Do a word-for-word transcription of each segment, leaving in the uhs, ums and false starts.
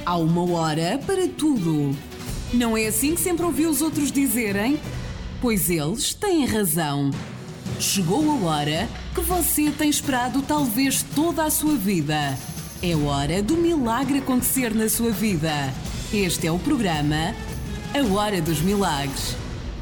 Há uma hora para tudo. Não é assim que sempre ouvi os outros dizerem? Pois eles têm razão. Chegou a hora que você tem esperado talvez toda a sua vida. É hora do milagre acontecer na sua vida. Este é o programa A Hora dos Milagres.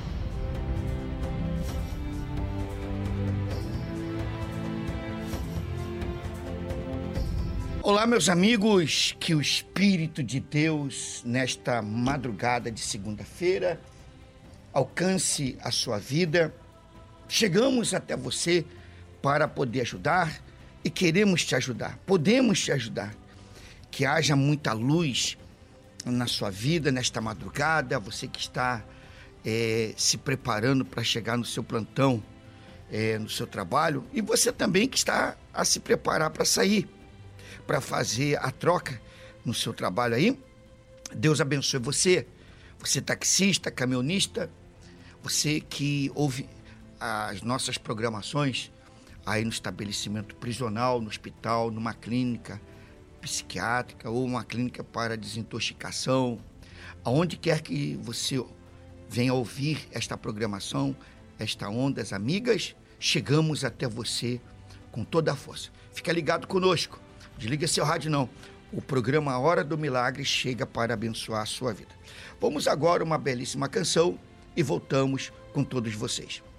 Olá, meus amigos, que o Espírito de Deus, nesta madrugada de segunda-feira, alcance a sua vida. Chegamos até você para poder ajudar e queremos te ajudar, podemos te ajudar. Que haja muita luz na sua vida nesta madrugada, você que está é, se preparando para chegar no seu plantão, é, no seu trabalho, e você também que está a se preparar para sair, para fazer a troca no seu trabalho aí. Deus abençoe você, você taxista, caminhonista, você que ouve as nossas programações aí no estabelecimento prisional, no hospital, numa clínica psiquiátrica ou uma clínica para desintoxicação, aonde quer que você venha ouvir esta programação, esta Ondas Amigas, chegamos até você com toda a força. Fica ligado conosco. Desliga seu rádio não. O programa A Hora do Milagre chega para abençoar a sua vida. Vamos agora uma belíssima canção e voltamos com todos vocês.